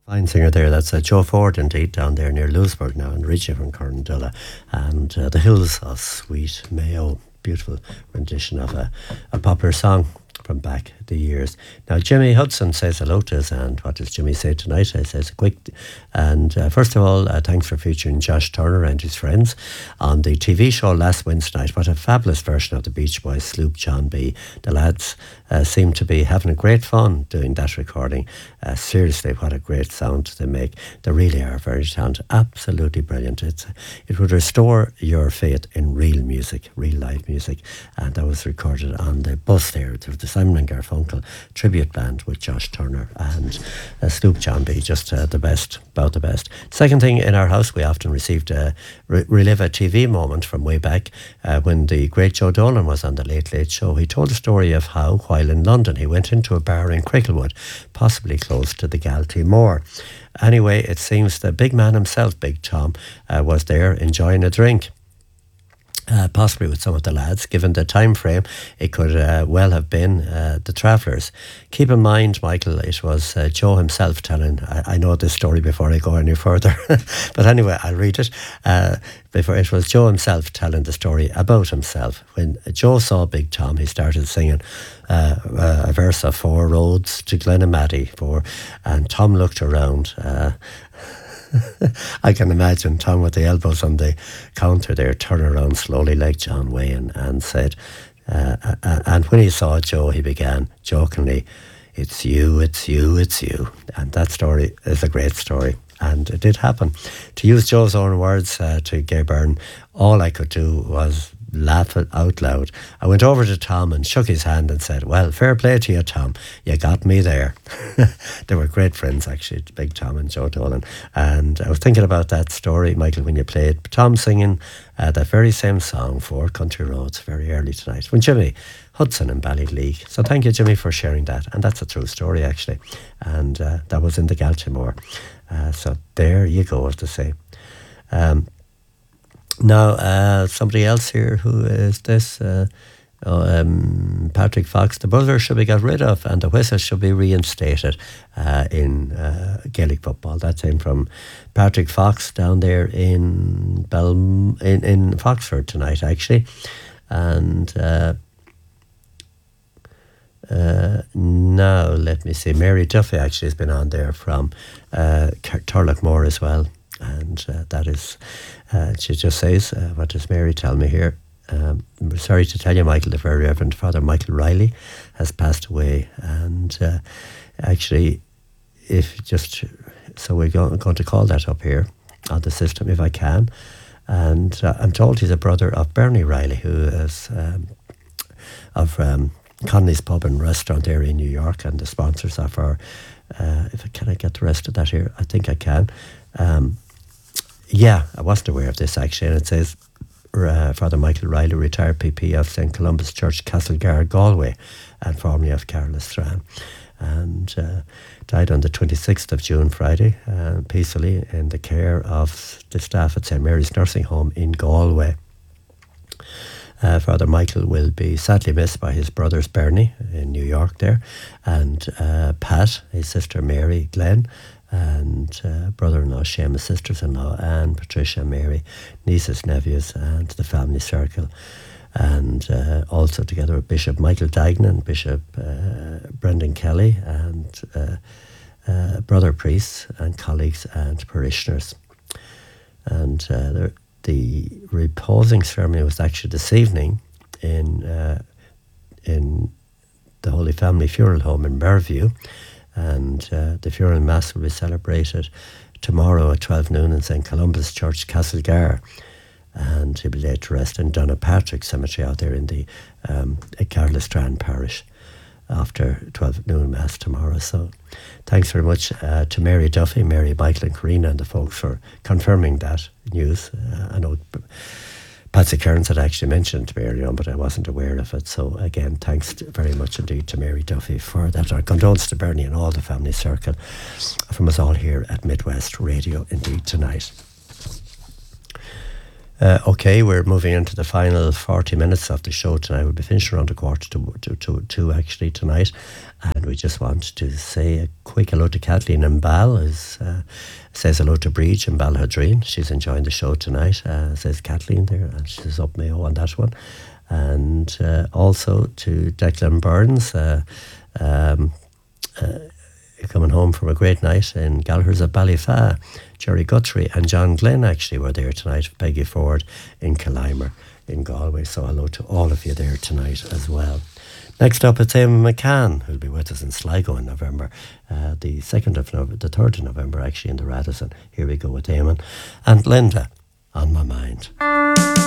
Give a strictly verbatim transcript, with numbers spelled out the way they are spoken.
Fine singer there. That's uh, Joe Ford, indeed, down there near Louisburgh now, and Richie from Corndulla, and uh, the hills of Sweet Mayo. Beautiful rendition of a, a popular song from back the years. Now, Jimmy Hudson says hello to us, and what does Jimmy say tonight? He says a quick, and uh, first of all, uh, thanks for featuring Josh Turner and his friends on the T V show last Wednesday night. What a fabulous version of the Beach Boys' Sloop John B. The lads uh, seem to be having a great fun doing that recording. Uh, seriously, what a great sound they make. They really are very talented. Absolutely brilliant. It's, it would restore your faith in real music, real live music, and that was recorded on the bus there. The Simon and Garfunkel tribute band with Josh Turner and uh, Sloop John B. Just uh, the best, about the best. Second thing, in our house we often received a re- relive a T V moment from way back uh, when the great Joe Dolan was on the Late Late Show. He told a story of how, while in London, he went into a bar in Cricklewood, possibly close to the Galtymore. Anyway, it seems the big man himself, Big Tom, uh, was there enjoying a drink. Uh, possibly with some of the lads. Given the time frame, it could uh, well have been uh, the Travellers. Keep in mind, Michael, it was uh, Joe himself telling, I, I know this story before I go any further, but anyway, I'll read it. Uh, before It was Joe himself telling the story about himself. When Joe saw Big Tom, he started singing uh, a verse of Four Roads to Glenamaddy, for, and Tom looked around. Uh, I can imagine Tom with the elbows on the counter there, turn around slowly like John Wayne, and said, uh, uh, and when he saw Joe, he began jokingly, "It's you, it's you, it's you." And that story is a great story. And it did happen. To use Joe's own words uh, to Gay Byrne, all I could do was laugh it out loud. I went over to Tom and shook his hand and said, "Well, fair play to you, Tom. You got me there." They were great friends, actually, Big Tom and Joe Dolan. And I was thinking about that story, Michael, when you played Tom singing uh, that very same song, Four Country Roads, very early tonight, when Jimmy Hudson in Ballyleague. So thank you, Jimmy, for sharing that. And that's a true story, actually. And uh, that was in the Galtymore. Uh, so there you go, as to say. Um, Now, uh, somebody else here, who is this? Uh, oh, um, Patrick Fox. The buzzer should be got rid of and the whistle should be reinstated uh, in uh, Gaelic football. That's in from Patrick Fox down there in Bel in, in Foxford tonight, actually. And uh, uh, now, let me see. Mary Duffy actually has been on there from uh, Turlockmore as well. And uh, that is, uh, she just says, uh, what does Mary tell me here? Um, I'm sorry to tell you, Michael, the Very Reverend Father Michael Riley has passed away. And uh, actually, if just, so we're go- going to call that up here on the system if I can. And uh, I'm told he's a brother of Bernie Riley, who is um, of um, Conley's Pub and Restaurant there in New York, and the sponsors of our, uh, if I can I get the rest of that here? I think I can. Um, Yeah, I wasn't aware of this actually, and it says uh, Father Michael Riley, retired P P of Saint Columba's Church, Castlegar, Galway, and formerly of Carlistran, and uh, died on the twenty-sixth of June, Friday, uh, peacefully in the care of the staff at Saint Mary's Nursing Home in Galway. Uh, Father Michael will be sadly missed by his brothers Bernie in New York there, and uh, Pat, his sister Mary, Glenn, and uh, brother-in-law Seamus, sisters-in-law Anne, Patricia, Mary, nieces, nephews, and the family circle. And uh, also together with Bishop Michael Dagnan, Bishop uh, Brendan Kelly, and uh, uh, brother priests and colleagues and parishioners. And uh, the, the reposing ceremony was actually this evening in uh, in the Holy Family Funeral Home in Merview. And uh, the funeral mass will be celebrated tomorrow at twelve noon in Saint Columba's Church, Castlegar. And he'll be laid to rest in Donapatrick Cemetery out there in the um, Carlistran parish after twelve noon mass tomorrow. So thanks very much uh, to Mary Duffy, Mary, Michael and Karina and the folks for confirming that news. Uh, I know Patsy Kearns had actually mentioned to me earlier on, but I wasn't aware of it. So again, thanks to, very much indeed to Mary Duffy for that. Our condolences to Bernie and all the family circle from us all here at Midwest Radio indeed tonight. Uh, okay, we're moving into the final forty minutes of the show tonight. We'll be finishing around a quarter to, to, to two actually tonight. And we just want to say a quick quick hello to Kathleen in Ball, who's, uh, says hello to Breach in Balhadreen. She's enjoying the show tonight, uh, says Kathleen there, and she's up Mayo on that one. And uh, also to Declan Burns, uh, um, uh, coming home from a great night in Gallagher's at Ballyfa. Jerry Guthrie and John Glenn actually were there tonight. Peggy Ford in Killimer in Galway. So hello to all of you there tonight as well. Next up, it's Eamon McCann, who'll be with us in Sligo in November, uh, the second of November, the third of November, actually in the Radisson. Here we go with Eamon and Linda on my mind.